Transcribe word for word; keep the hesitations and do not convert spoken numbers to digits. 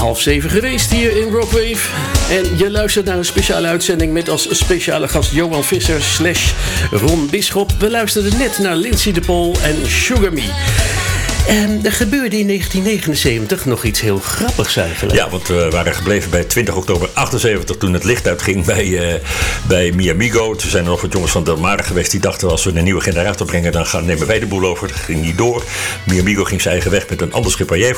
half zeven geweest hier in Rockwave. En je luistert naar een speciale uitzending met als speciale gast Johan Visser slash Ron Bisschop. We luisterden net naar Lindsay de Paul en Sugar Me. En er gebeurde in negentien negenenzeventig nog iets heel grappigs eigenlijk. Ja, want we waren gebleven bij twintig oktober achtenzeventig toen het licht uitging bij, uh, bij Mi Amigo. Toen zijn er nog wat jongens van Del Mar geweest die dachten als we een nieuwe generator brengen dan gaan, nemen wij de boel over. Dat ging niet door. Mi Amigo ging zijn eigen weg met een ander schip waar jij